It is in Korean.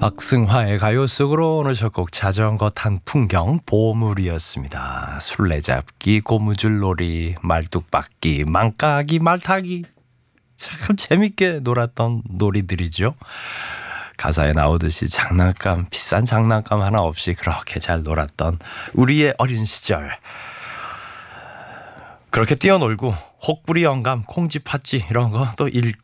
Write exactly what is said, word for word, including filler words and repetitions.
박승화의 가요 속으로 오늘 첫 곡 자전거 탄 풍경 보물이었습니다. 술래잡기, 고무줄놀이, 말뚝박기, 망까기, 말타기 참 재밌게 놀았던 놀이들이죠. 가사에 나오듯이 장난감, 비싼 장난감 하나 없이 그렇게 잘 놀았던 우리의 어린 시절. 그렇게 뛰어놀고 혹부리 영감, 콩쥐 팥쥐 이런 거 또 읽고